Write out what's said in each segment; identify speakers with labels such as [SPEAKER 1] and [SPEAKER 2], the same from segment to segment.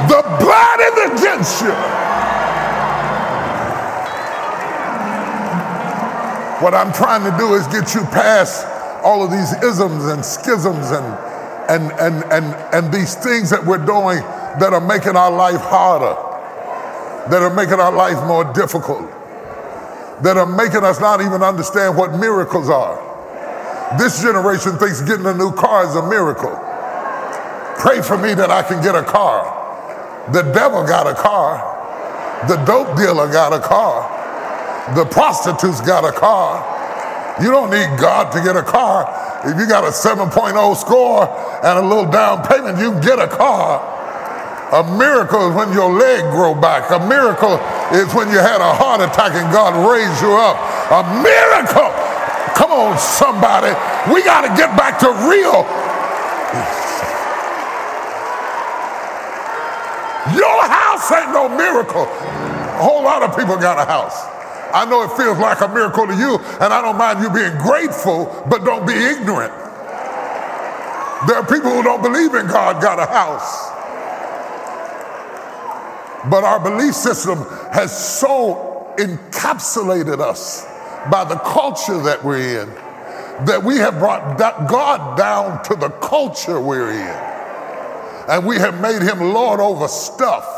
[SPEAKER 1] The blood is against you. What I'm trying to do is get you past all of these isms and schisms and these things that we're doing that are making our life harder, that are making our life more difficult, that are making us not even understand what miracles are. This generation thinks getting a new car is a miracle. Pray for me that I can get a car. The devil got a car. The dope dealer got a car. The prostitutes got a car. You don't need God to get a car. If you got a 7.0 score and a little down payment, you can get a car. A miracle is when your leg grow back. A miracle is when you had a heart attack and God raised you up. A miracle. Come on, somebody. We got to get back to real. Your house ain't no miracle. A whole lot of people got a house. I know it feels like a miracle to you, and I don't mind you being grateful, but don't be ignorant. There are people who don't believe in God got a house. But our belief system has so encapsulated us by the culture that we're in that we have brought God down to the culture we're in. And we have made him Lord over stuff.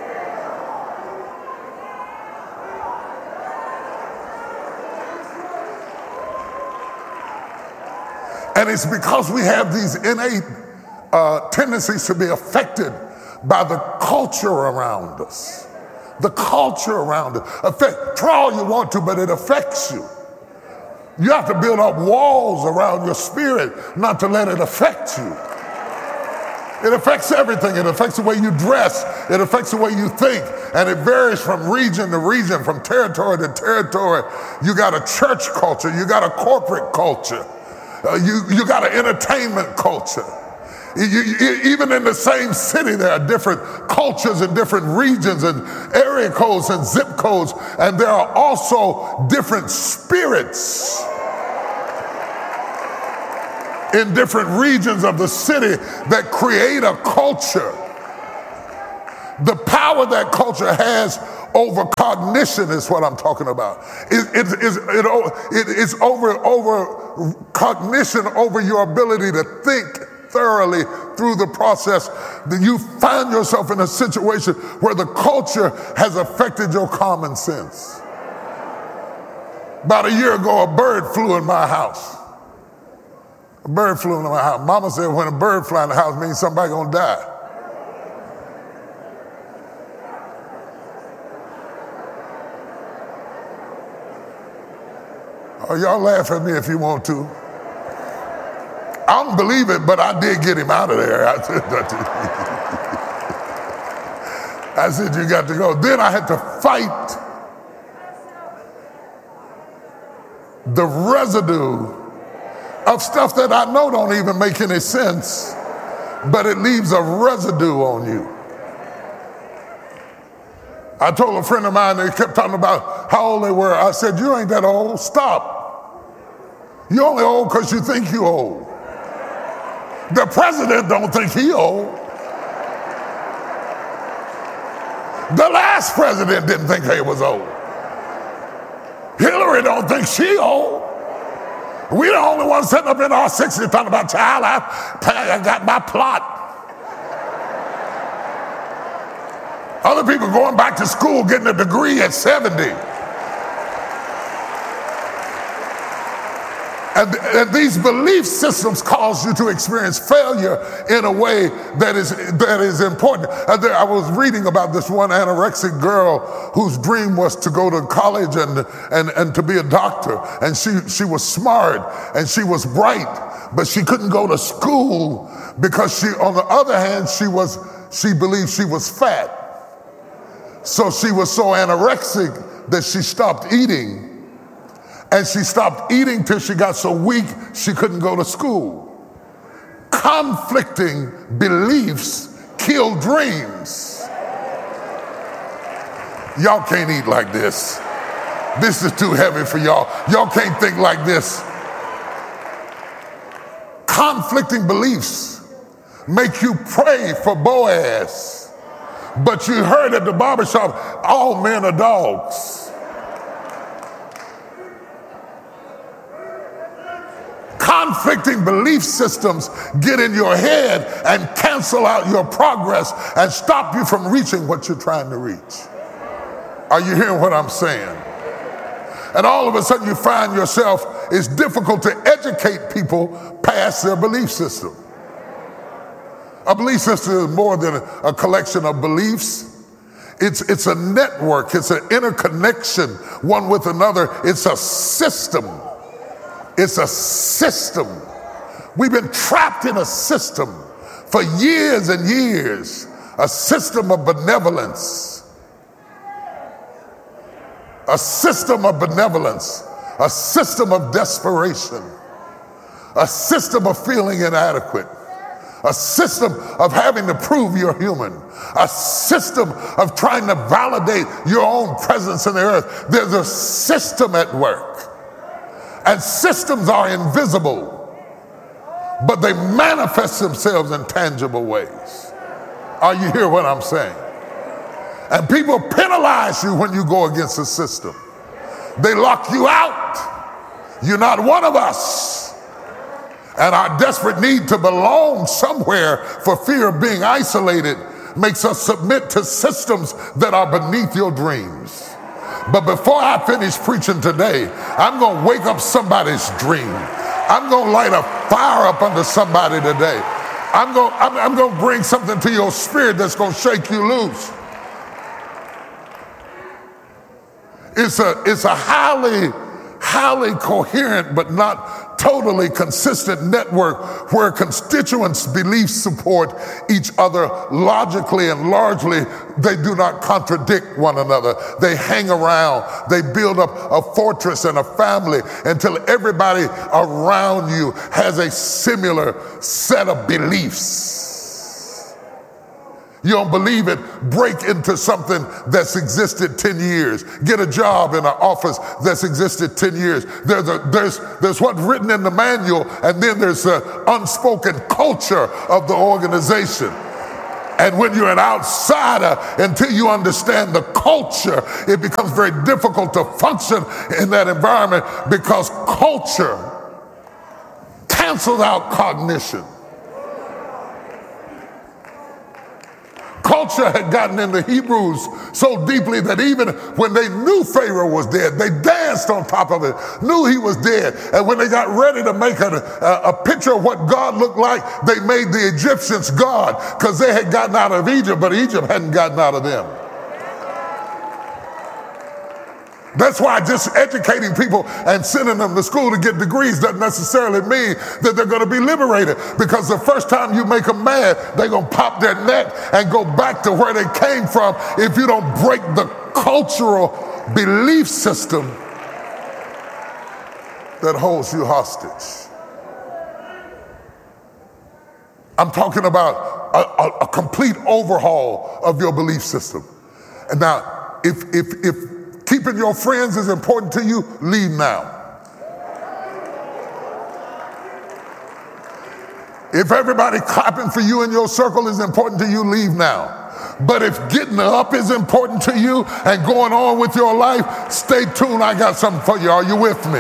[SPEAKER 1] And it's because we have these innate tendencies to be affected by the culture around us. The culture around us. Try all you want to, but it affects you. You have to build up walls around your spirit not to let it affect you. It affects everything. It affects the way you dress. It affects the way you think. And it varies from region to region, from territory to territory. You got a church culture. You got a corporate culture. You got an entertainment culture. Even in the same city, there are different cultures and different regions and area codes and zip codes. And there are also different spirits in different regions of the city that create a culture. The power that culture has over cognition is what I'm talking about. It's over cognition, over your ability to think thoroughly through the process. That you find yourself in a situation where the culture has affected your common sense. About a year ago, a bird flew in my house. A bird flew into my house. Mama said when a bird flies in the house, it means somebody gonna die. Oh, y'all laugh at me if you want to. I don't believe it, but I did get him out of there. I said, you got to go. Then I had to fight the residue of stuff that I know don't even make any sense, but it leaves a residue on you. I told a friend of mine, they kept talking about how old they were. I said, you ain't that old. Stop. You're only old because you think you're old. The president don't think he old. The last president didn't think he was old. Hillary don't think she old. We the only ones sitting up in our 60s talking about, child, I got my plot. Other people going back to school getting a degree at 70. And these belief systems cause you to experience failure in a way that is important. I was reading about this one anorexic girl whose dream was to go to college and to be a doctor. And she was smart and she was bright, but she couldn't go to school because on the other hand, she believed she was fat. So she was so anorexic that she stopped eating. And she stopped eating till she got so weak she couldn't go to school. Conflicting beliefs kill dreams. Y'all can't eat like this. This is too heavy for y'all. Y'all can't think like this. Conflicting beliefs make you pray for Boaz But you heard at the barbershop, all men are dogs. Conflicting belief systems get in your head and cancel out your progress and stop you from reaching what you're trying to reach. Are you hearing what I'm saying? And all of a sudden you find yourself, it's difficult to educate people past their belief system. A belief system is more than a collection of beliefs. It's a network. It's an interconnection one with another. It's a system. It's a system. We've been trapped in a system for years and years. A system of benevolence. A system of benevolence. A system of desperation. A system of feeling inadequate. A system of having to prove you're human. A system of trying to validate your own presence in the earth. There's a system at work. And systems are invisible, but they manifest themselves in tangible ways. Are you hear what I'm saying? And people penalize you when you go against the system. They lock you out. You're not one of us. And our desperate need to belong somewhere for fear of being isolated makes us submit to systems that are beneath your dreams. But before I finish preaching today, I'm going to wake up somebody's dream. I'm going to light a fire up under somebody today. I'm going to bring something to your spirit that's going to shake you loose. It's a highly coherent but not totally consistent network where constituents' beliefs support each other logically, and largely they do not contradict one another. They hang around. They build up a fortress and a family until everybody around you has a similar set of beliefs. You don't believe it? Break into something that's existed 10 years. Get a job in an office that's existed 10 years. There's what's written in the manual, and then there's the unspoken culture of the organization. And when you're an outsider, until you understand the culture, it becomes very difficult to function in that environment because culture cancels out cognition. Culture had gotten into Hebrews so deeply that even when they knew Pharaoh was dead, they danced on top of it, knew he was dead. And when they got ready to make a picture of what God looked like, they made the Egyptians God because they had gotten out of Egypt, but Egypt hadn't gotten out of them. That's why just educating people and sending them to school to get degrees doesn't necessarily mean that they're going to be liberated, because the first time you make them mad, they're going to pop their neck and go back to where they came from if you don't break the cultural belief system that holds you hostage. I'm talking about a complete overhaul of your belief system. And now, if keeping your friends is important to you, leave now. If everybody clapping for you in your circle is important to you, leave now. But if getting up is important to you and going on with your life, stay tuned. I got something for you. Are you with me?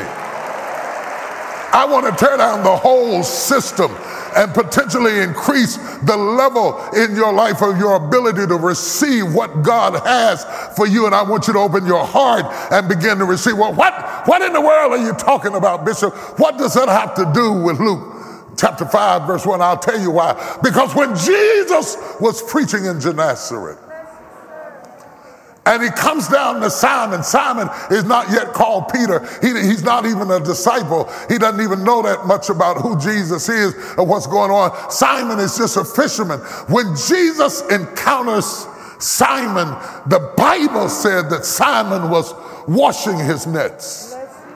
[SPEAKER 1] I want to tear down the whole system and potentially increase the level in your life of your ability to receive what God has for you. And I want you to open your heart and begin to receive. Well, what in the world are you talking about, Bishop? What does that have to do with Luke chapter 5, verse 1? I'll tell you why. Because when Jesus was preaching in Gennesaret, and he comes down to Simon. Simon is not yet called Peter. He's not even a disciple. He doesn't even know that much about who Jesus is or what's going on. Simon is just a fisherman. When Jesus encounters Simon, the Bible said that Simon was washing his nets.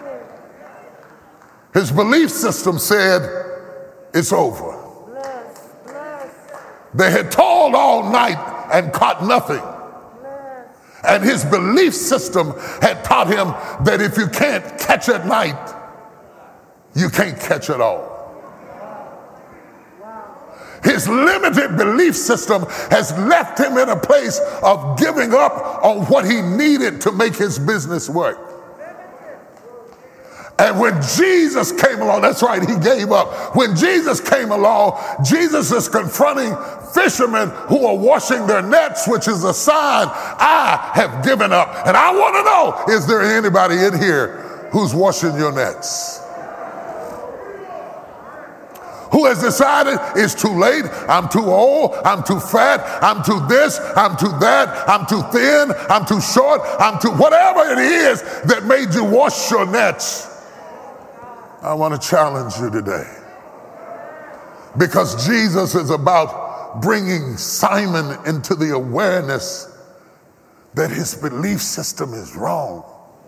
[SPEAKER 1] His belief system said, it's over. They had toiled all night and caught nothing. And his belief system had taught him that if you can't catch at night, you can't catch at all. His limited belief system has left him in a place of giving up on what he needed to make his business work. And when Jesus came along, that's right, he gave up. When Jesus came along, Jesus is confronting fishermen who are washing their nets, which is a sign, I have given up. And I want to know, is there anybody in here who's washing your nets? Who has decided it's too late, I'm too old, I'm too fat, I'm too this, I'm too that, I'm too thin, I'm too short, I'm too whatever it is that made you wash your nets. I want to challenge you today, because Jesus is about bringing Simon into the awareness that his belief system is wrong.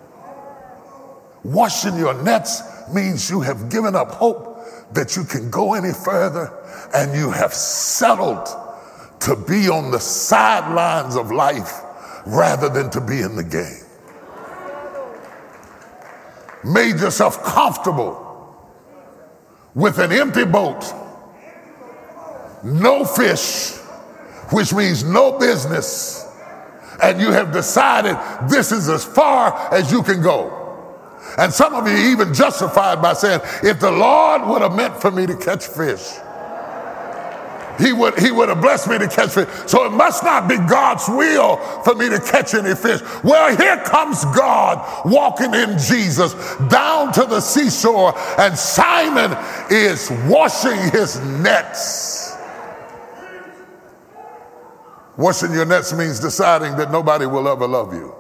[SPEAKER 1] Washing your nets means you have given up hope that you can go any further, and you have settled to be on the sidelines of life rather than to be in the game. Made yourself comfortable with an empty boat, no fish, which means no business, and you have decided this is as far as you can go. And some of you even justified by saying, if the Lord would have meant for me to catch fish, he would have blessed me to catch fish. So it must not be God's will for me to catch any fish. Well, here comes God walking in Jesus down to the seashore, and Simon is washing his nets. Washing your nets means deciding that nobody will ever love you.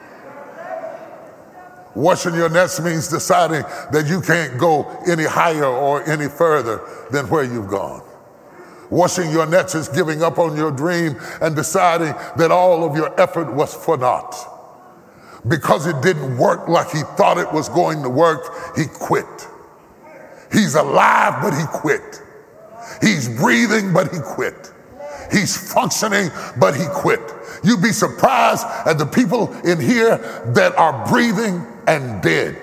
[SPEAKER 1] Washing your nets means deciding that you can't go any higher or any further than where you've gone. Washing your nets is giving up on your dream and deciding that all of your effort was for naught. Because it didn't work like he thought it was going to work, he quit. He's alive, but he quit. He's breathing, but he quit. He's functioning, but he quit. You'd be surprised at the people in here that are breathing and dead.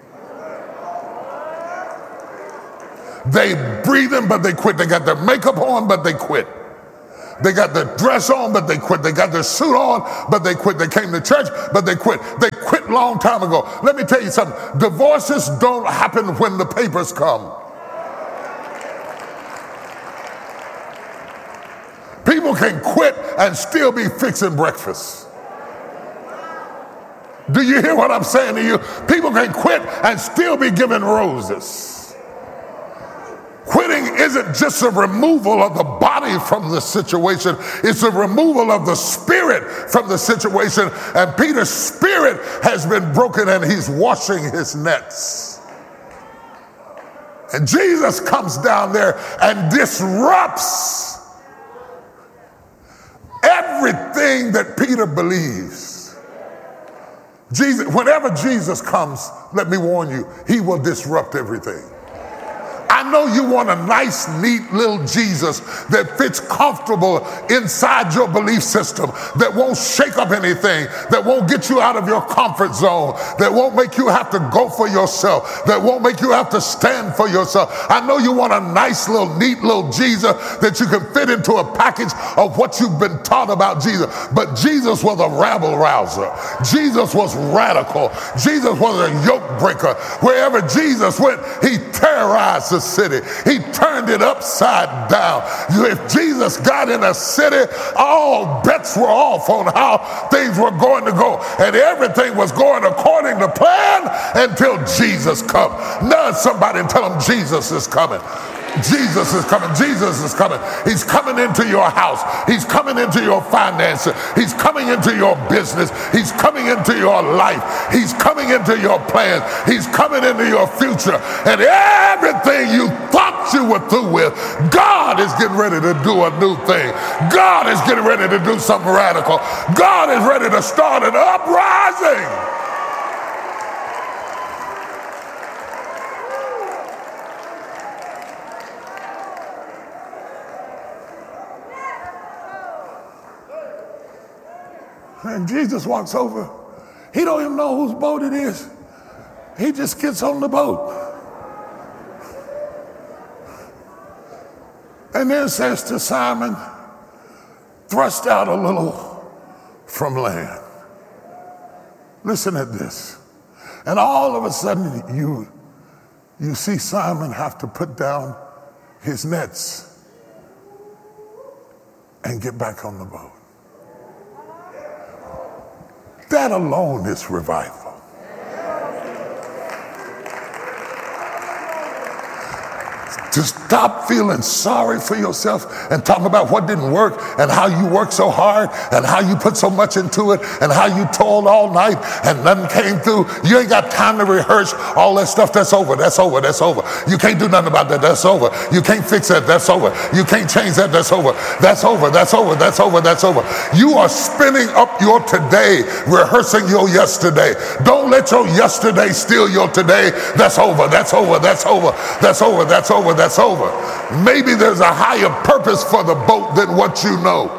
[SPEAKER 1] They breathing, but they quit. They got their makeup on, but they quit. They got their dress on, but they quit. They got their suit on, but they quit. They came to church, but they quit. They quit long time ago. Let me tell you something. Divorces don't happen when the papers come. People can quit and still be fixing breakfast. Do you hear what I'm saying to you? People can quit and still be giving roses. Quitting isn't just a removal of the body from the situation. It's a removal of the spirit from the situation. And Peter's spirit has been broken, and he's washing his nets. And Jesus comes down there and disrupts everything that Peter believes. Whenever Jesus comes, let me warn you, he will disrupt everything. I know you want a nice, neat little Jesus that fits comfortable inside your belief system, that won't shake up anything, that won't get you out of your comfort zone, that won't make you have to go for yourself, that won't make you have to stand for yourself. I know you want a nice little, neat little Jesus that you can fit into a package of what you've been taught about Jesus. But Jesus was a rabble rouser. Jesus was radical. Jesus was a yoke breaker. Wherever Jesus went, he terrorized the city. He turned it upside down. If Jesus got in a city, all bets were off on how things were going to go, and everything was going according to plan until Jesus comes. Nudge somebody and tell them Jesus is coming. Jesus is coming. Jesus is coming. He's coming into your house. He's coming into your finances. He's coming into your business. He's coming into your life. He's coming into your plans. He's coming into your future. And everything you thought you were through with, God is getting ready to do a new thing. God is getting ready to do something radical. God is ready to start an uprising. And Jesus walks over. He don't even know whose boat it is. He just gets on the boat. And then says to Simon, thrust out a little from land. Listen at this. And all of a sudden you see Simon have to put down his nets and get back on the boat. That alone is revival. To stop feeling sorry for yourself and talk about what didn't work and how you worked so hard and how you put so much into it and how you toiled all night and nothing came through. You ain't got time to rehearse all that stuff. That's over. That's over. That's over. You can't do nothing about that. That's over. You can't fix that. That's over. You can't change that. That's over. That's over. That's over. That's over. That's over. You are spinning up your today, rehearsing your yesterday. Don't let your yesterday steal your today. That's over. That's over. That's over. That's over. That's over. That's over. Maybe there's a higher purpose for the boat than what you know.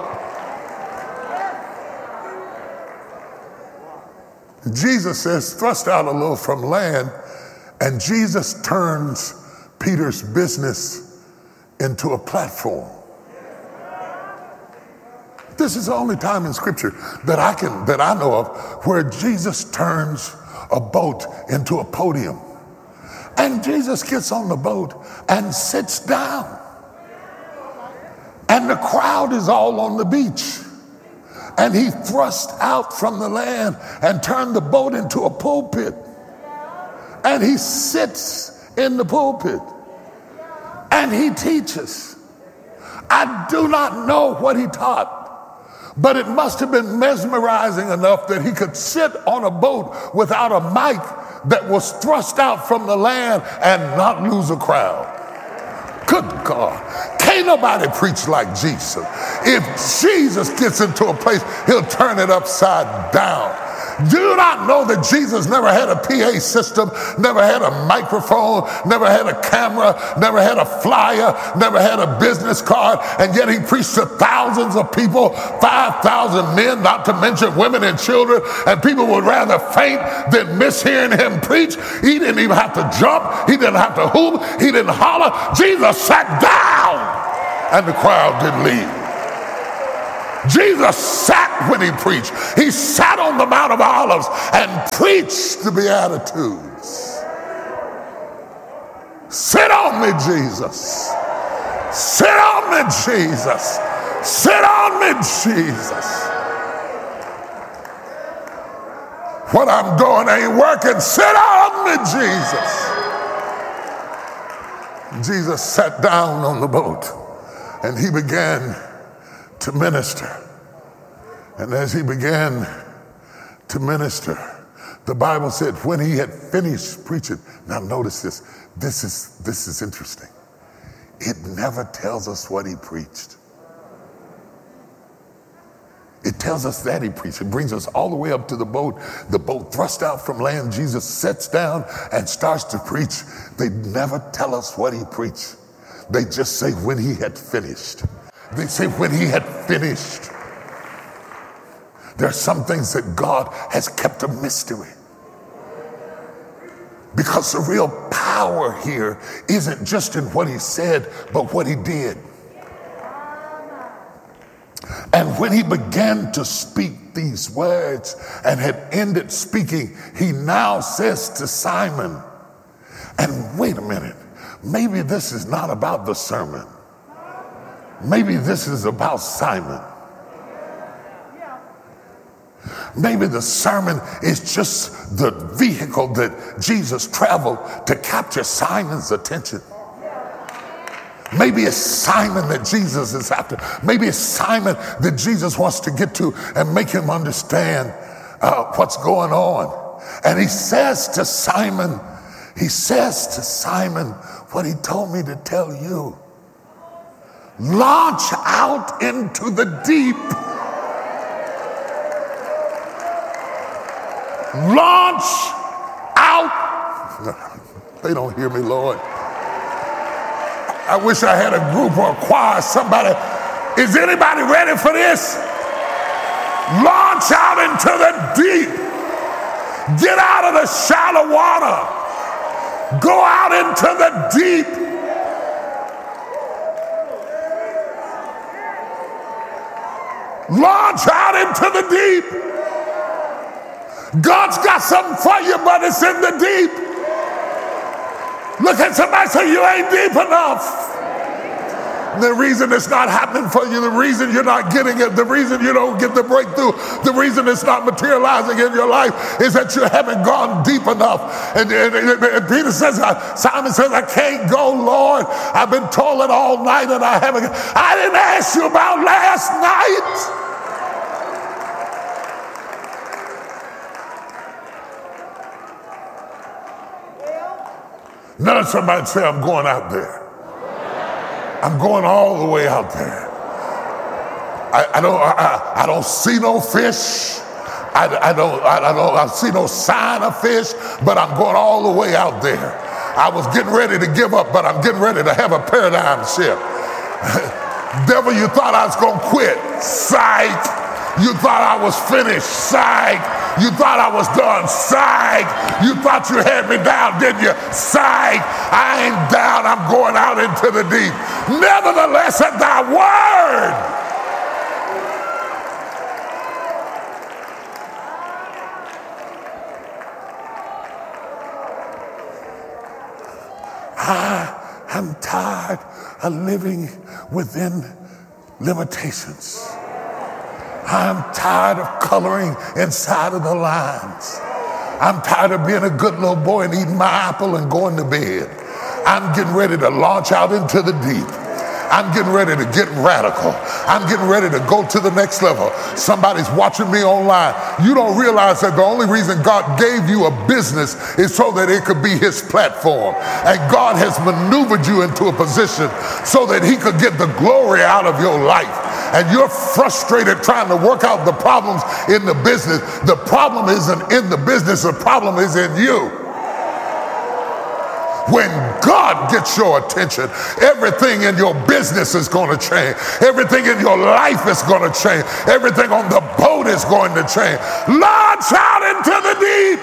[SPEAKER 1] Jesus says, thrust out a little from land, and Jesus turns Peter's business into a platform. This is the only time in Scripture that I know of where Jesus turns a boat into a podium. And Jesus gets on the boat and sits down. And the crowd is all on the beach. And he thrust out from the land and turned the boat into a pulpit. And he sits in the pulpit. And he teaches. I do not know what he taught, but it must have been mesmerizing enough that he could sit on a boat without a mic that was thrust out from the land and not lose a crowd. Good God. Can't nobody preach like Jesus. If Jesus gets into a place, he'll turn it upside down. Do you not know that Jesus never had a PA system, never had a microphone, never had a camera, never had a flyer, never had a business card, and yet he preached to thousands of people, 5,000 men, not to mention women and children, and people would rather faint than miss hearing him preach. He didn't even have to jump. He didn't have to hoop. He didn't holler. Jesus sat down, and the crowd didn't leave. Jesus sat when he preached. He sat on the Mount of Olives and preached the Beatitudes. Sit on me, Jesus. Sit on me, Jesus. Sit on me, Jesus. What I'm doing ain't working. Sit on me, Jesus. Jesus sat down on the boat and he began to minister. And as he began to minister, the Bible said when he had finished preaching, now notice this, this is interesting. It never tells us what he preached. It tells us that he preached. It brings us all the way up to the boat thrust out from land. Jesus sits down and starts to preach. They never tell us what he preached. They just say when he had finished. They say when he had finished. There are some things that God has kept a mystery. Because the real power here isn't just in what he said, but what he did. And when he began to speak these words and had ended speaking, he now says to Simon, and wait a minute, maybe this is not about the sermon. Maybe this is about Simon. Maybe the sermon is just the vehicle that Jesus traveled to capture Simon's attention. Maybe it's Simon that Jesus is after. Maybe it's Simon that Jesus wants to get to and make him understand what's going on. And he says to Simon what he told me to tell you. Launch out into the deep. Launch out. They don't hear me, Lord. I wish I had a group or a choir, somebody. Is anybody ready for this? Launch out into the deep. Get out of the shallow water. Go out into the deep. Launch out into the deep. God's got something for you, but it's in the deep. Look at somebody and say, you ain't deep enough. The reason it's not happening for you, the reason you're not getting it, the reason you don't get the breakthrough, the reason it's not materializing in your life is that you haven't gone deep enough. And Peter says, Simon says, I can't go, Lord. I've been toiling all night and I didn't ask you about last night. Now somebody say, I'm going out there. I'm going all the way out there. I don't see no fish. I see no sign of fish, but I'm going all the way out there. I was getting ready to give up, but I'm getting ready to have a paradigm shift. Devil, you thought I was going to quit. Psych. You thought I was finished. Psych. You thought I was done. Psych. You thought you had me down, didn't you? Psych. I ain't down. I'm going out into the deep. Nevertheless, at thy word. I'm tired of living within limitations. I'm tired of coloring inside of the lines. I'm tired of being a good little boy and eating my apple and going to bed. I'm getting ready to launch out into the deep. I'm getting ready to get radical. I'm getting ready to go to the next level. Somebody's watching me online. You don't realize that the only reason God gave you a business is so that it could be his platform. And God has maneuvered you into a position so that he could get the glory out of your life. And you're frustrated trying to work out the problems in the business. The problem isn't in the business. The problem is in you. When God gets your attention, everything in your business is going to change. Everything in your life is going to change. Everything on the boat is going to change. Launch out into the deep.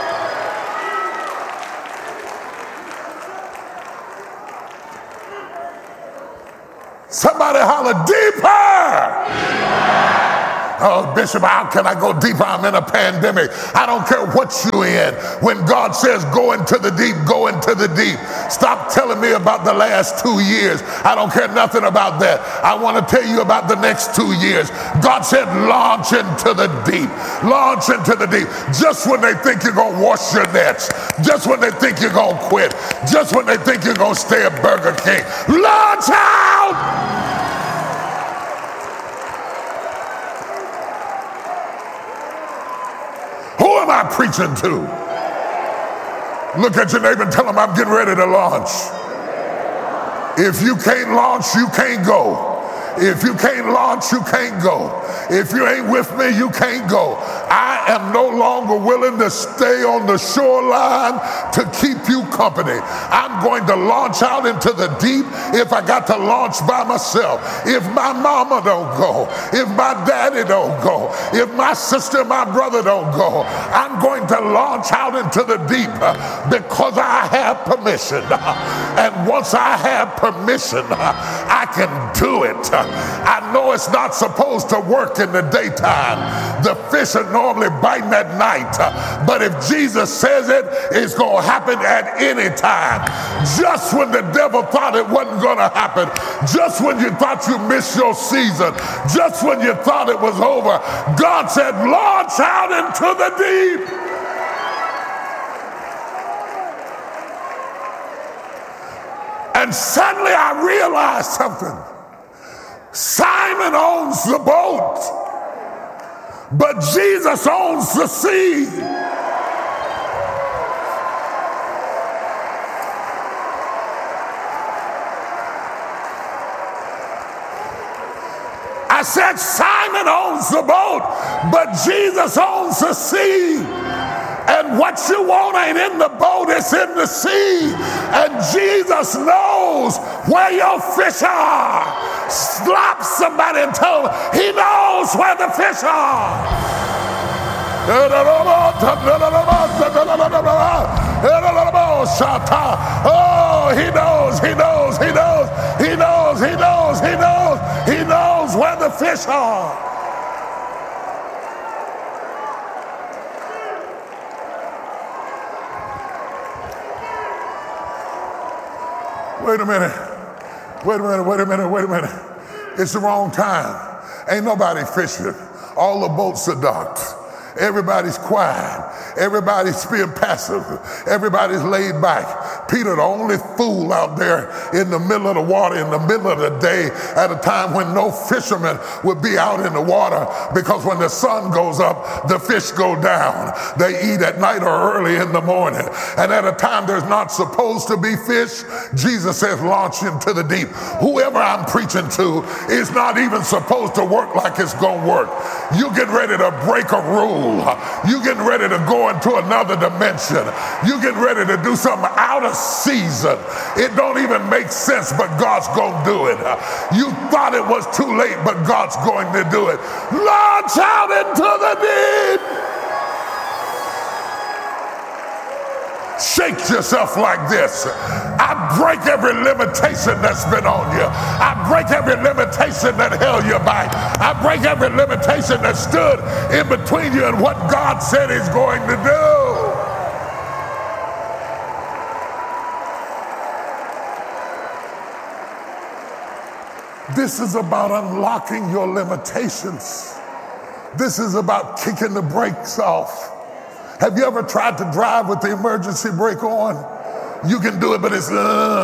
[SPEAKER 1] Somebody holler, deeper! Oh, Bishop, how can I go deeper? I'm in a pandemic. I don't care what you're in. When God says go into the deep, go into the deep. Stop telling me about the last 2 years. I don't care nothing about that. I want to tell you about the next 2 years. God said launch into the deep. Launch into the deep. Just when they think you're going to wash your nets. Just when they think you're going to quit. Just when they think you're going to stay at Burger King. Launch out! Who am I preaching to? Look at your neighbor and tell him I'm getting ready to launch. If you can't launch, you can't go. If you can't launch, you can't go. If you ain't with me, you can't go. I am no longer willing to stay on the shoreline to keep you company. I'm going to launch out into the deep if I got to launch by myself. If my mama don't go, if my daddy don't go, if my sister, my brother don't go, I'm going to launch out into the deep because I have permission. And once I have permission, I can do it. I know it's not supposed to work in the daytime. The fish are normally biting at night. But if Jesus says it, it's going to happen at any time. Just when the devil thought it wasn't going to happen, just when you thought you missed your season, just when you thought it was over, God said, launch out into the deep. And suddenly I realized something. Simon owns the boat, but Jesus owns the sea. I said Simon owns the boat, but Jesus owns the sea. And what you want ain't in the boat, it's in the sea. And Jesus knows where your fish are. Slap somebody and tell them he knows where the fish are. Oh, he knows, he knows, he knows, he knows, he knows, he knows, he knows where the fish are. Wait a minute. It's the wrong time. Ain't nobody fishing. All the boats are docked. Everybody's quiet. Everybody's being passive. Everybody's laid back. Peter, the only fool out there in the middle of the water, in the middle of the day, at a time when no fisherman would be out in the water, because when the sun goes up, the fish go down. They eat at night or early in the morning. And at a time there's not supposed to be fish, Jesus says, launch into the deep. Whoever I'm preaching to is not even supposed to work like it's going to work. You get ready to break a rule. You getting ready to go into another dimension. You getting ready to do something out of season. It don't even make sense, but God's going to do it. You thought it was too late, but God's going to do it. Launch out into the deep. Shake yourself like this. I break every limitation that's been on you. I break every limitation that held you back. I break every limitation that stood in between you and what God said He's going to do. This is about unlocking your limitations. This is about kicking the brakes off. Have you ever tried to drive with the emergency brake on? You can do it, but it's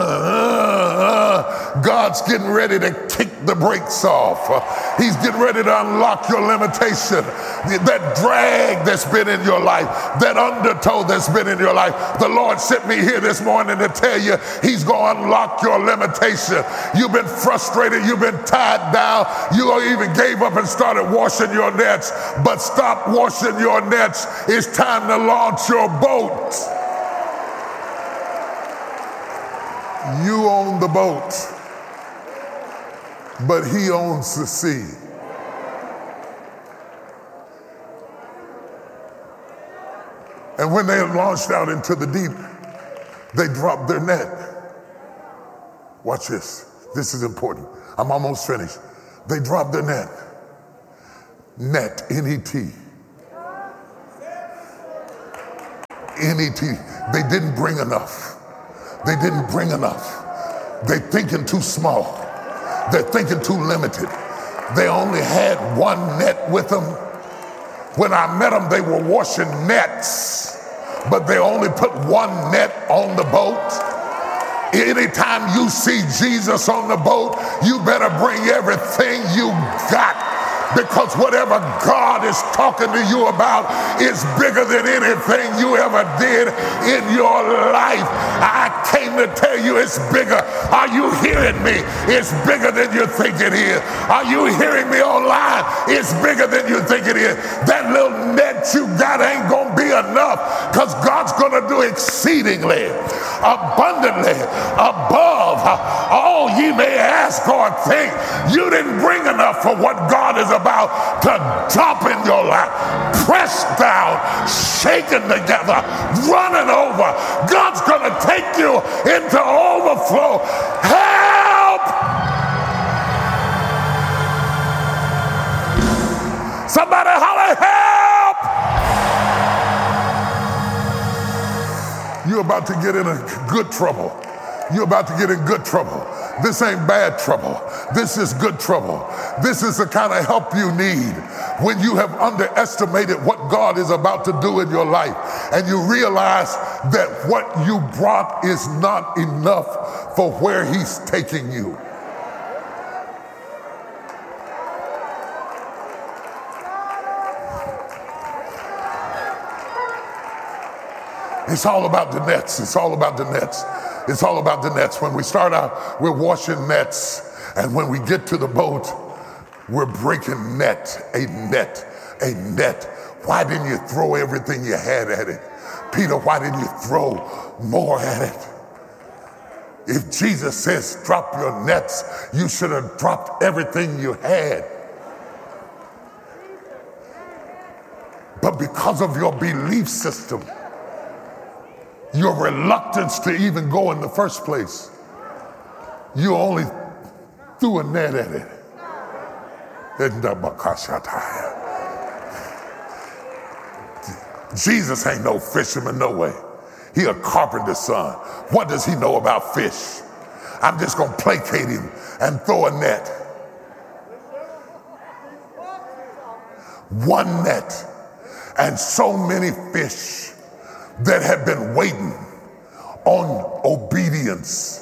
[SPEAKER 1] God's getting ready to kick the brakes off. He's getting ready to unlock your limitation. That drag that's been in your life, that undertow that's been in your life. The Lord sent me here this morning to tell you He's going to unlock your limitation. You've been frustrated. You've been tied down. You even gave up and started washing your nets. But stop washing your nets. It's time to launch your boat. You own the boat, but He owns the sea. And when they launched out into the deep, they dropped their net. Watch this. This is important. I'm almost finished. They dropped their net. Net, N-E-T. N-E-T. They didn't bring enough. They didn't bring enough. They're thinking too small. They're thinking too limited. They only had one net with them. When I met them, they were washing nets, but they only put one net on the boat. Anytime you see Jesus on the boat, you better bring everything you got. Because whatever God is talking to you about is bigger than anything you ever did in your life. I came to tell you it's bigger. Are you hearing me? It's bigger than you think it is. Are you hearing me online? It's bigger than you think it is. That little net you got ain't going to be enough, because God's going to do exceedingly, abundantly, above all ye may ask or think. You didn't bring enough for what God is about to drop in your lap, pressed down, shaken together, running over. God's going to take you into overflow. Help! Somebody holler, help! You're about to get in a good trouble. You're about to get in good trouble. This ain't bad trouble. This is good trouble. This is the kind of help you need when you have underestimated what God is about to do in your life, and you realize that what you brought is not enough for where He's taking you. It's all about the nets. It's all about the nets. It's all about the nets. When we start out, we're washing nets. And when we get to the boat, we're breaking net, a net, a net. Why didn't you throw everything you had at it? Peter, why didn't you throw more at it? If Jesus says drop your nets, you should have dropped everything you had. But because of your belief system, your reluctance to even go in the first place, you only threw a net at it. Jesus ain't no fisherman, no way. He a carpenter's son. What does he know about fish? I'm just going to placate him and throw a net. One net, and so many fish that have been waiting on obedience.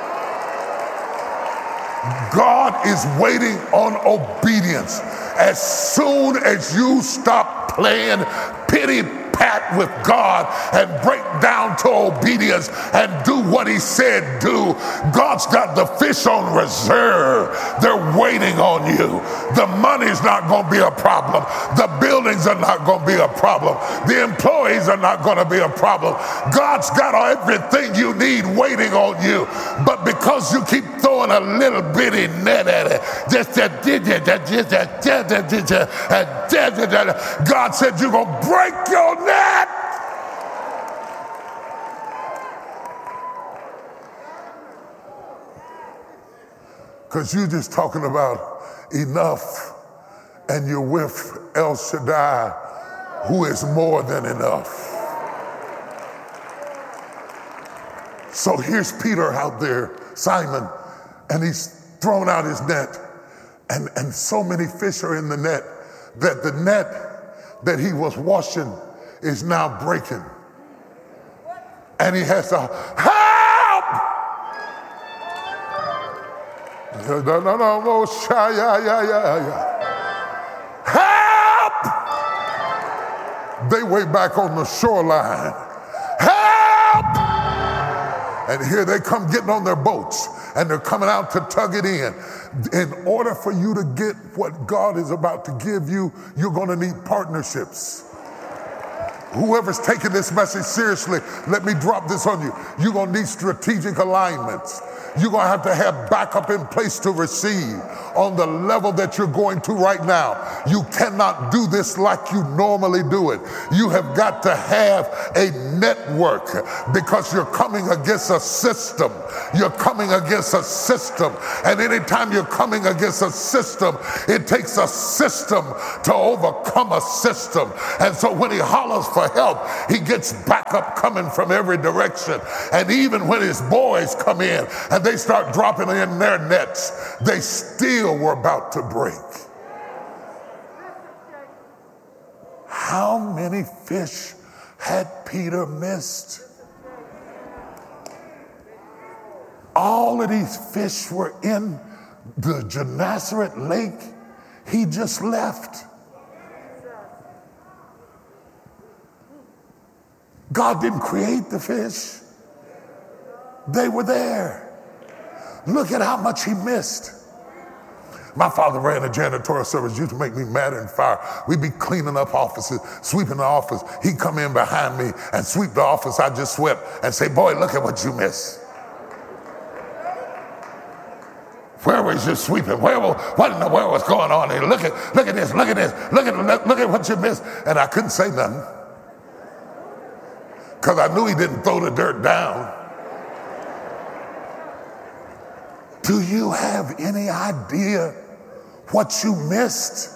[SPEAKER 1] God is waiting on obedience. As soon as you stop playing pity pat with God and break down to obedience and do what he said do, God's got the fish on reserve. They're waiting on you. The money's not going to be a problem. The buildings are not going to be a problem. The employees are not going to be a problem. God's got everything you need waiting on you. But because you keep throwing a little bitty net at it, God said you're going to break your net. Because you're just talking about enough, and you're with El Shaddai, who is more than enough. So here's Peter out there, Simon, and he's thrown out his net, and so many fish are in the net that the net that he was washing is now breaking. And he has to, help! Help! They way back on the shoreline. Help! And here they come getting on their boats, and they're coming out to tug it in. In order for you to get what God is about to give you, you're going to need partnerships. Whoever's taking this message seriously, let me drop this on you. You're going to need strategic alignments. You're going to have backup in place to receive on the level that you're going to right now. You cannot do this like you normally do it. You have got to have a network because you're coming against a system. You're coming against a system. And anytime you're coming against a system, it takes a system to overcome a system. And so when he hollers for help, he gets backup coming from every direction. And even when his boys come in and they start dropping in their nets, they still were about to break. How many fish had Peter missed? All of these fish were in the Gennesaret lake he just left. God didn't create the fish. They were there. Look at how much he missed. My father ran a janitorial service, used to make me mad and fire. We'd be cleaning up offices, sweeping the office. He'd come in behind me and sweep the office I just swept and say, boy, look at what you missed. Where was you sweeping? What in the world was going on here? Look at this, look at this, look at what you missed. And I couldn't say nothing because I knew he didn't throw the dirt down. Do you have any idea what you missed?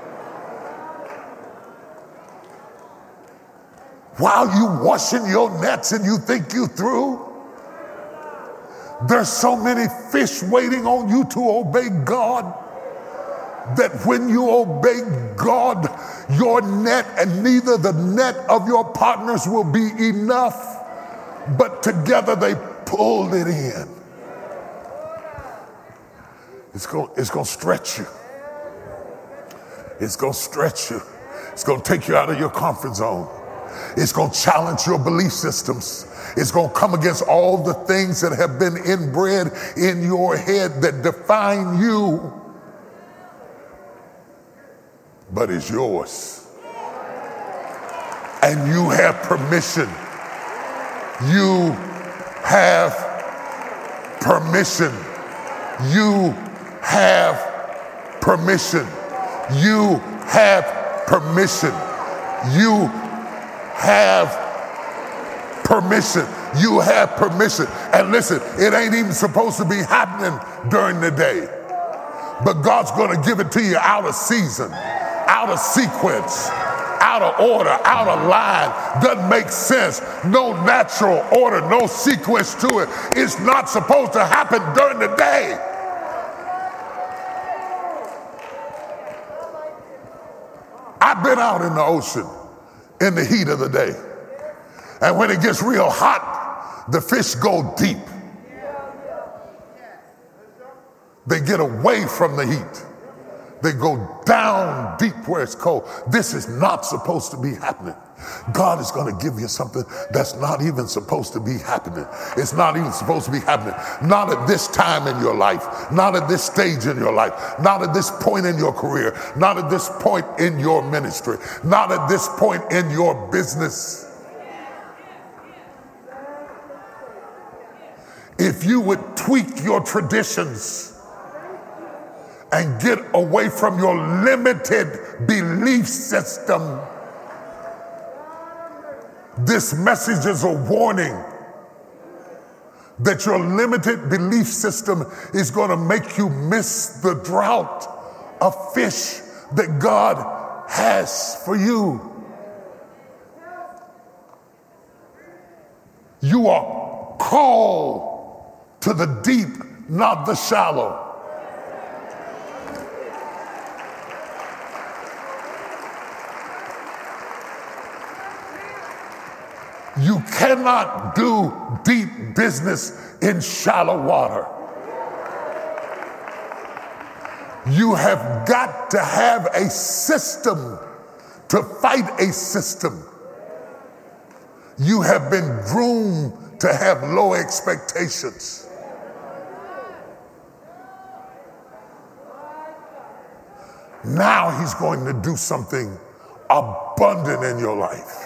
[SPEAKER 1] While you washing your nets and you think you through? There's so many fish waiting on you to obey God that when you obey God, your net and neither the net of your partners will be enough, but together they pulled it in. It's going to stretch you. It's going to stretch you. It's going to take you out of your comfort zone. It's going to challenge your belief systems. It's going to come against all the things that have been inbred in your head that define you. But it's yours. And you have permission. You have permission. You have permission. You have permission. You have permission. You have permission. And listen, it ain't even supposed to be happening during the day. But God's going to give it to you out of season, out of sequence. out of order, out of line, doesn't make sense. No natural order, no sequence to it. It's not supposed to happen during the day. I've been out in the ocean in the heat of the day. And when it gets real hot, the fish go deep. They get away from the heat. They go down deep where it's cold. This is not supposed to be happening. God is going to give you something that's not even supposed to be happening. It's not even supposed to be happening. Not at this time in your life. Not at this stage in your life. Not at this point in your career. Not at this point in your ministry. Not at this point in your business. If you would tweak your traditions and get away from your limited belief system, this message is a warning that your limited belief system is going to make you miss the drought of fish that God has for you. You are called to the deep, not the shallow. You cannot do deep business in shallow water. You have got to have a system to fight a system. You have been groomed to have low expectations. Now he's going to do something abundant in your life.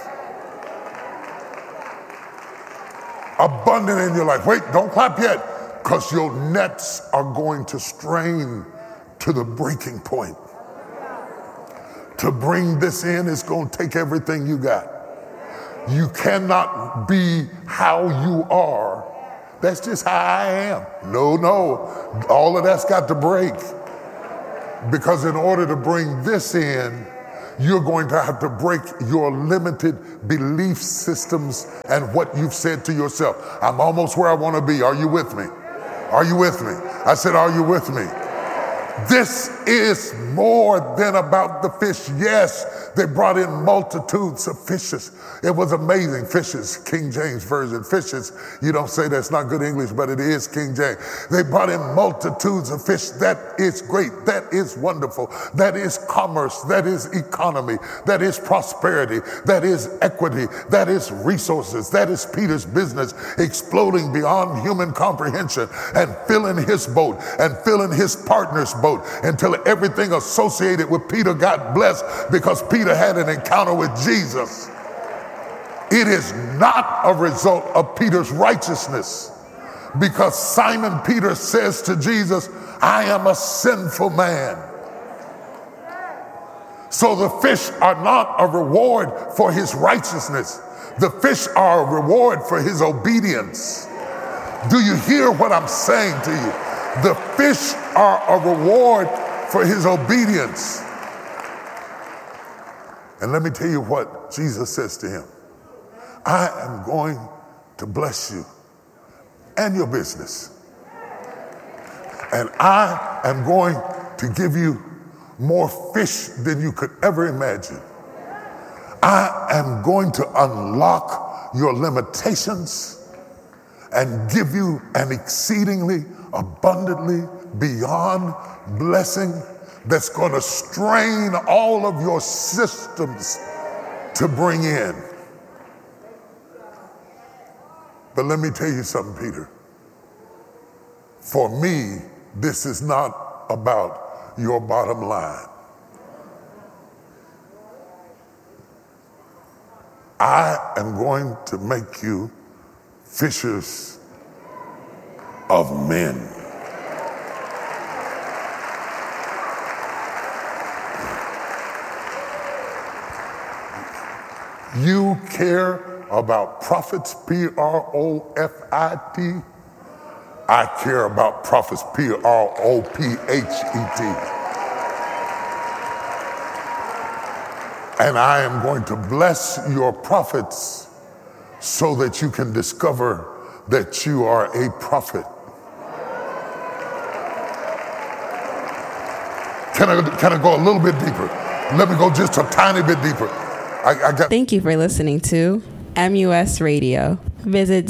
[SPEAKER 1] Abundant in your life. Wait, don't clap yet, because your nets are going to strain to the breaking point. To bring this in, it's going to take everything you got. You cannot be how you are. That's just how I am. No, all of that's got to break. Because in order to bring this in, you're going to have to break your limited belief systems and what you've said to yourself. I'm almost where I want to be. Are you with me? Are you with me? I said, are you with me? This is more than about the fish. Yes, they brought in multitudes of fishes. It was amazing. Fishes, King James Version. Fishes, you don't say that's not good English, but it is King James. They brought in multitudes of fish. That is great. That is wonderful. That is commerce. That is economy. That is prosperity. That is equity. That is resources. That is Peter's business exploding beyond human comprehension and filling his boat and filling his partner's boat until everything associated with Peter got blessed because Peter had an encounter with Jesus. It is not a result of Peter's righteousness, because Simon Peter says to Jesus, I am a sinful man. So the fish are not a reward for his righteousness. The fish are a reward for his obedience. Do you hear what I'm saying to you? The fish are a reward for his obedience. And let me tell you what Jesus says to him. I am going to bless you and your business. And I am going to give you more fish than you could ever imagine. I am going to unlock your limitations and give you an exceedingly abundantly beyond blessing that's going to strain all of your systems to bring in. But let me tell you something, Peter. For me, this is not about your bottom line. I am going to make you fishers of men. You care about profits, Profit. I care about profits, Prophet. And I am going to bless your prophets so that you can discover that you are a prophet. Can I go a little bit deeper? Let me go just a tiny bit deeper.
[SPEAKER 2] Thank you for listening to MUS Radio. Visit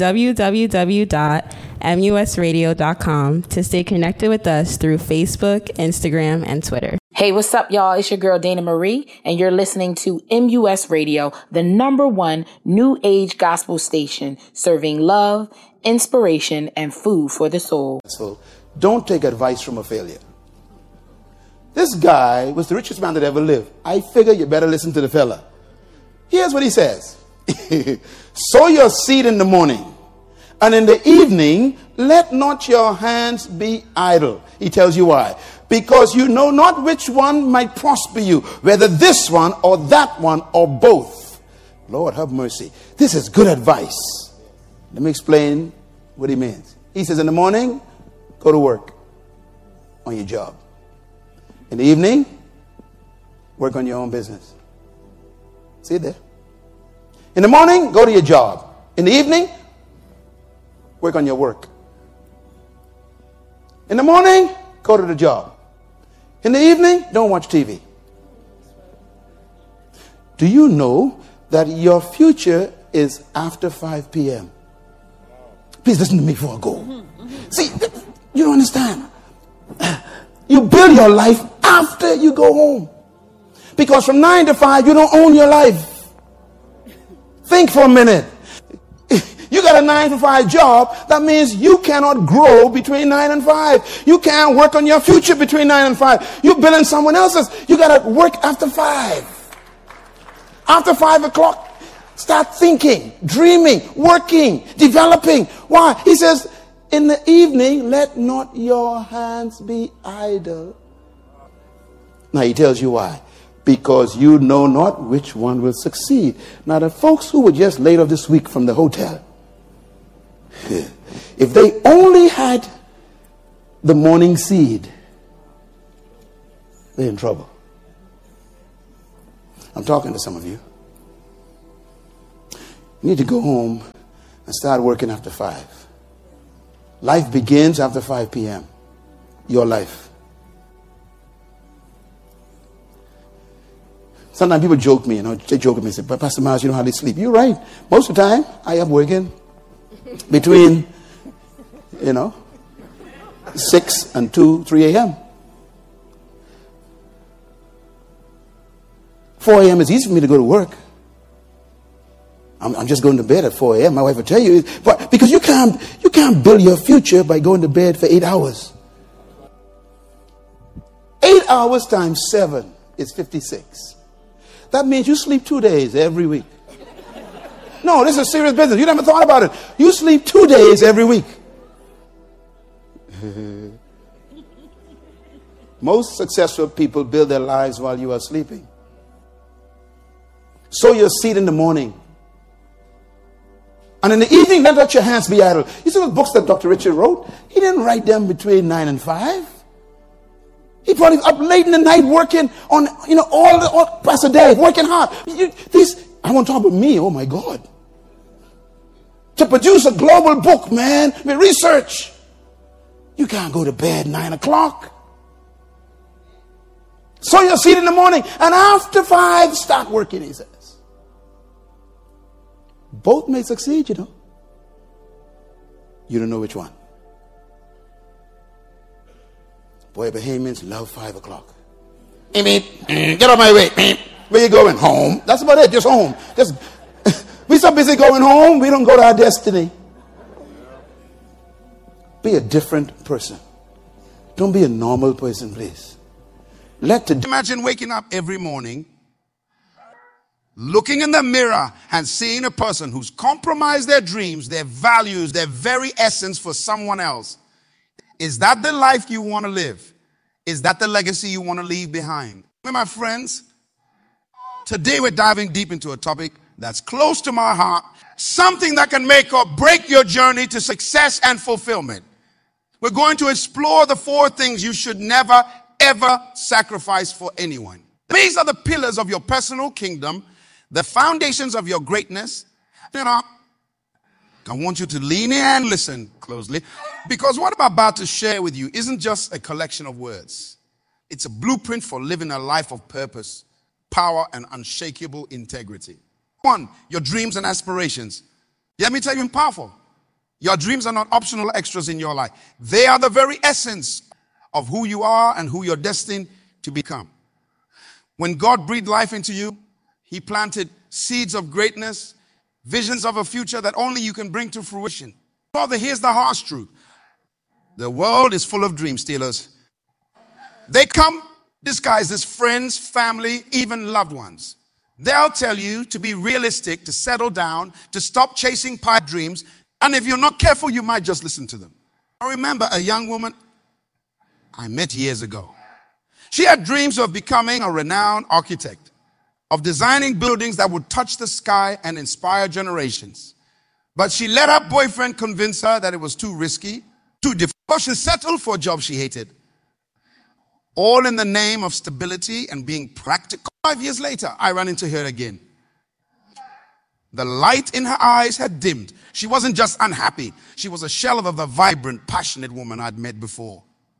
[SPEAKER 2] www.musradio.com to stay connected with us through Facebook, Instagram, and Twitter.
[SPEAKER 3] Hey, what's up, y'all? It's your girl, Dana Marie, and you're listening to MUS Radio, the #1 new age gospel station, serving love, inspiration, and food for the soul.
[SPEAKER 4] So don't take advice from a failure. This guy was the richest man that ever lived. I figure you better listen to the fella. Here's what he says. Sow your seed in the morning, and in the evening, let not your hands be idle. He tells you why. Because you know not which one might prosper you, whether this one or that one or both. Lord, have mercy. This is good advice. Let me explain what he means. He says in the morning, go to work on your job. In the evening, work on your own business. See there? In the morning, go to your job. In the evening, work on your work. In the morning, go to the job. In the evening, don't watch TV. Do you know that your future is after 5 p.m.? Please listen to me before I go. See, you don't understand. You build your life after you go home. Because from 9 to 5, you don't own your life. Think for a minute. You got a 9 to 5 job. That means you cannot grow between 9 and 5. You can't work on your future between 9 and 5. You're building someone else's. You got to work after 5. After 5 o'clock, start thinking, dreaming, working, developing. Why? He says, in the evening, let not your hands be idle. Now he tells you why. Because you know not which one will succeed. Now the folks who were just laid off this week from the hotel, if they only had the morning seed, they're in trouble. I'm talking to some of you. You need to go home and start working after 5. Life begins after 5 p.m. Your life. Sometimes people joke me, they joke with me and say, but Pastor Miles, you know how they sleep. You're right. Most of the time, I am working between, 6 and 2, 3 a.m. 4 a.m. is easy for me to go to work. I'm just going to bed at 4 a.m. My wife will tell you, but because you can't build your future by going to bed for 8 hours. 8 hours times 7 is 56. That means you sleep 2 days every week. No, this is serious business. You never thought about it. You sleep 2 days every week. Most successful people build their lives while you are sleeping. Sow your seed in the morning. And in the evening, don't let your hands be idle. You see those books that Dr. Richard wrote? He didn't write them between 9 and 5. He probably up late in the night working on, all Pastor Dave, working hard. I want to talk about me, oh my God. To produce a global book, man, with research. You can't go to bed 9 o'clock. Sow your seed in the morning, and after 5, start working, he says. Both may succeed, You don't know which one. Boy, Bahamians love 5 o'clock. Get out of my way. Where you going? Home. That's about it. Just home. We're so busy going home, we don't go to our destiny. Be a different person. Don't be a normal person, please.
[SPEAKER 5] Imagine waking up every morning, looking in the mirror and seeing a person who's compromised their dreams, their values, their very essence for someone else. Is that the life you want to live? Is that the legacy you want to leave behind? My friends, today we're diving deep into a topic that's close to my heart, something that can make or break your journey to success and fulfillment. We're going to explore the 4 things you should never, ever sacrifice for anyone. These are the pillars of your personal kingdom, the foundations of your greatness. You know, I want you to lean in and listen closely, because what I'm about to share with you isn't just a collection of words. It's a blueprint for living a life of purpose, power, and unshakable integrity. One, your dreams and aspirations. Let me tell you, powerful. Your dreams are not optional extras in your life. They are the very essence of who you are and who you're destined to become. When God breathed life into you, he planted seeds of greatness, visions of a future that only you can bring to fruition. Father, here's the harsh truth. The world is full of dream stealers. They come disguised as friends, family, even loved ones. They'll tell you to be realistic, to settle down, to stop chasing pipe dreams. And if you're not careful, you might just listen to them. I remember a young woman I met years ago. She had dreams of becoming a renowned architect, of designing buildings that would touch the sky and inspire generations. But she let her boyfriend convince her that it was too risky, too difficult. She settled for a job she hated. All in the name of stability and being practical. 5 years later, I ran into her again. The light in her eyes had dimmed. She wasn't just unhappy. She was a shell of the vibrant, passionate woman I'd met before.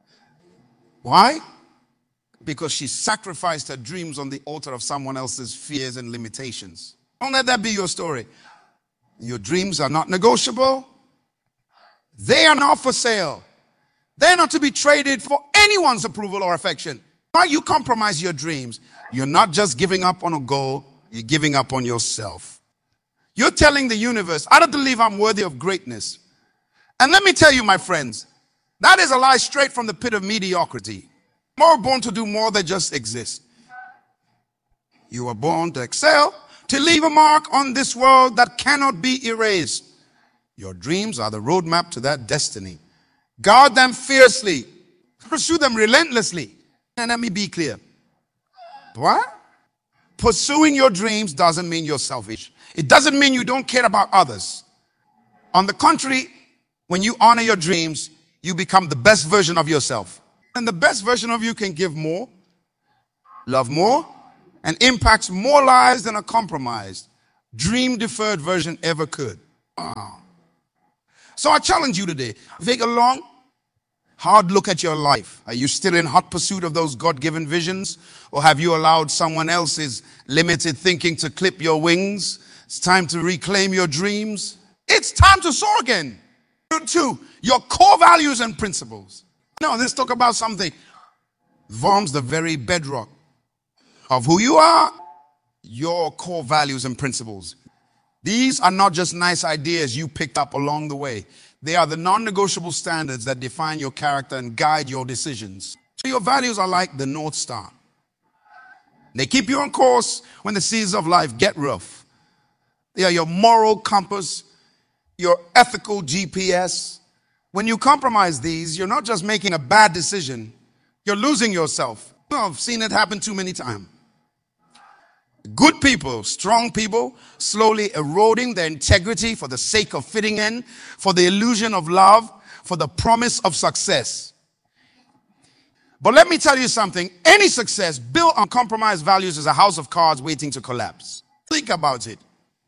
[SPEAKER 5] Why? Because she sacrificed her dreams on the altar of someone else's fears and limitations. Don't let that be your story. Your dreams are not negotiable. They are not for sale. They're not to be traded for anyone's approval or affection. Why you compromise your dreams? You're not just giving up on a goal, you're giving up on yourself. You're telling the universe, I don't believe I'm worthy of greatness. And let me tell you, my friends, that is a lie straight from the pit of mediocrity. More born to do more than just exist. You are born to excel, to leave a mark on this world that cannot be erased. Your dreams are the roadmap to that destiny. Guard them fiercely. Pursue them relentlessly. And let me be clear. What? Pursuing your dreams doesn't mean you're selfish. It doesn't mean you don't care about others. On the contrary, when you honor your dreams, you become the best version of yourself. And the best version of you can give more, love more, and impacts more lives than a compromised, dream-deferred version ever could. Wow. So I challenge you today. Take a long, hard look at your life. Are you still in hot pursuit of those God-given visions? Or have you allowed someone else's limited thinking to clip your wings? It's time to reclaim your dreams. It's time to soar again. 2, your core values and principles. Now, let's talk about something that forms the very bedrock of who you are, your core values and principles. These are not just nice ideas you picked up along the way. They are the non-negotiable standards that define your character and guide your decisions. So your values are like the North Star. They keep you on course when the seas of life get rough. They are your moral compass, your ethical GPS. When you compromise these, you're not just making a bad decision, you're losing yourself. Well, I've seen it happen too many times. Good people, strong people, slowly eroding their integrity for the sake of fitting in, for the illusion of love, for the promise of success. But let me tell you something. Any success built on compromised values is a house of cards waiting to collapse. Think about it.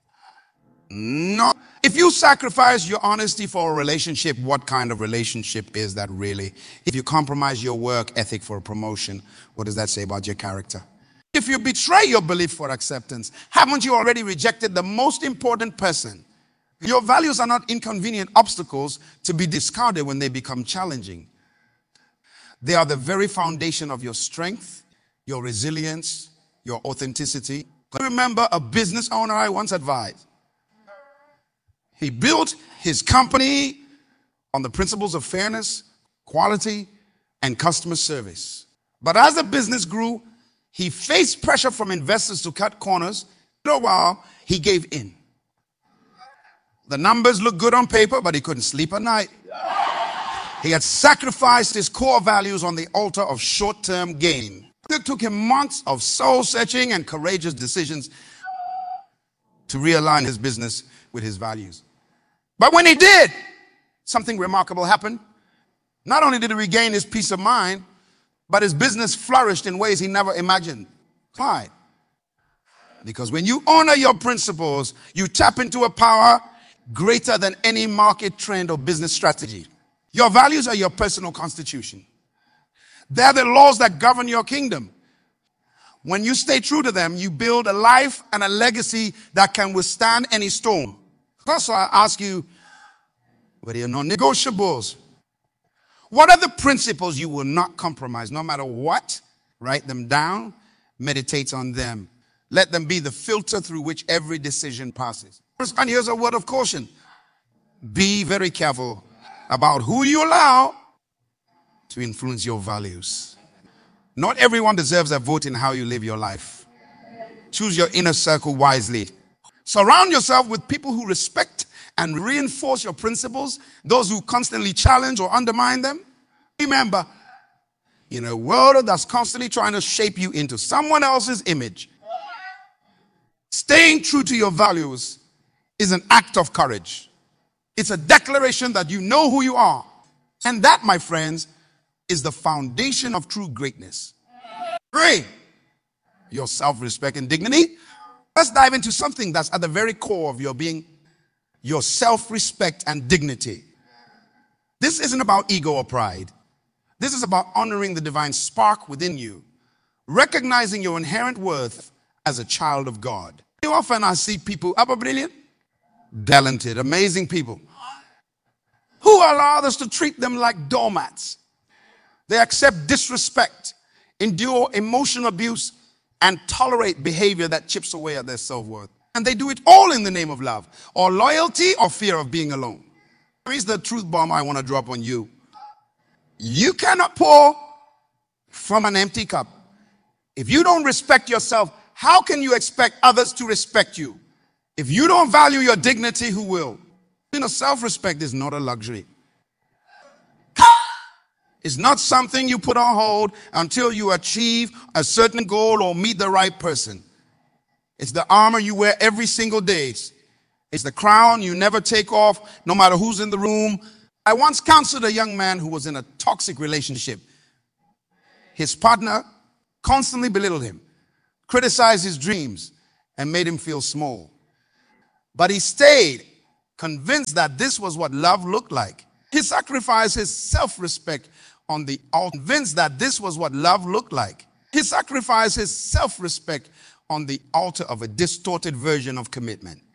[SPEAKER 5] No. If you sacrifice your honesty for a relationship, what kind of relationship is that really? If you compromise your work ethic for a promotion, what does that say about your character? If you betray your belief for acceptance, haven't you already rejected the most important person? Your values are not inconvenient obstacles to be discarded when they become challenging. They are the very foundation of your strength, your resilience, your authenticity. I remember a business owner I once advised. He built his company on the principles of fairness, quality, and customer service. But as the business grew, he faced pressure from investors to cut corners. For a while, he gave in. The numbers looked good on paper, but he couldn't sleep at night. He had sacrificed his core values on the altar of short-term gain. It took him months of soul-searching and courageous decisions to realign his business with his values. But when he did, something remarkable happened. Not only did he regain his peace of mind, but his business flourished in ways he never imagined. Why? Because when you honor your principles, you tap into a power greater than any market trend or business strategy. Your values are your personal constitution. They're the laws that govern your kingdom. When you stay true to them, you build a life and a legacy that can withstand any storm. So I ask you, what are your non-negotiables? What are the principles you will not compromise, no matter what? Write them down, meditate on them. Let them be the filter through which every decision passes. And here's a word of caution. Be very careful about who you allow to influence your values. Not everyone deserves a vote in how you live your life. Choose your inner circle wisely. Surround yourself with people who respect and reinforce your principles, those who constantly challenge or undermine them. Remember, in a world that's constantly trying to shape you into someone else's image, staying true to your values is an act of courage. It's a declaration that you know who you are. And that, my friends, is the foundation of true greatness. 3, your self-respect and dignity. Let's dive into something that's at the very core of your being, your self-respect and dignity. This isn't about ego or pride. This is about honoring the divine spark within you, recognizing your inherent worth as a child of God. You often I see people, brilliant, talented, amazing people, who allow others to treat them like doormats. They accept disrespect, endure emotional abuse, and tolerate behavior that chips away at their self-worth. And they do it all in the name of love, or loyalty, or fear of being alone. Here's the truth bomb I want to drop on you. You cannot pour from an empty cup. If you don't respect yourself, how can you expect others to respect you? If you don't value your dignity, who will? Self-respect is not a luxury. It's not something you put on hold until you achieve a certain goal or meet the right person. It's the armor you wear every single day. It's the crown you never take off, no matter who's in the room. I once counseled a young man who was in a toxic relationship. His partner constantly belittled him, criticized his dreams, and made him feel small. But he stayed, convinced that this was what love looked like. He sacrificed his self-respect on the altar, convinced that this was what love looked like. He sacrificed his self-respect on the altar of a distorted version of commitment.